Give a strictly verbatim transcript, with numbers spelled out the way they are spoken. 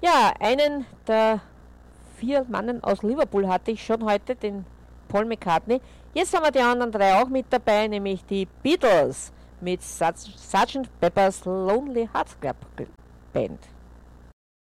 Ja, einen der vier Mannen aus Liverpool hatte ich schon heute, den Paul McCartney. Jetzt haben wir die anderen drei auch mit dabei, nämlich die Beatles mit Sergeant Pepper's Lonely Hearts Club Band.